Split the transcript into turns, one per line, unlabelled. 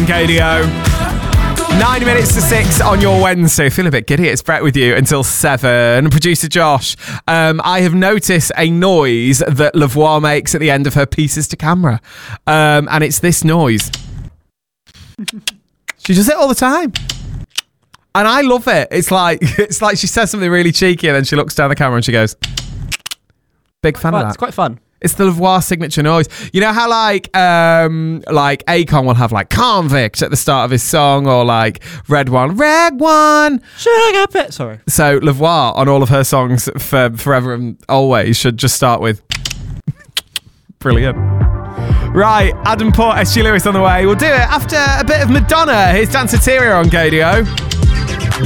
KDO. 9 minutes to 6 on your Wednesday. Feel a bit giddy. It's Brett with you until 7. Producer Josh, I have noticed a noise that Lavoie makes at the end of her pieces to camera. And it's this noise. She does it all the time. And I love it. It's like she says something really cheeky and then she looks down the camera and she goes, big fan of that.
It's quite fun.
It's the Lavoie signature noise. You know how like Akon will have like Convict at the start of his song, or like Red One.
Sorry.
So Lavoie on all of her songs for forever and always should just start with brilliant. Right, Adam Port, SG Lewis on the way. We'll do it after a bit of Madonna. Here's Danceteria on KDO.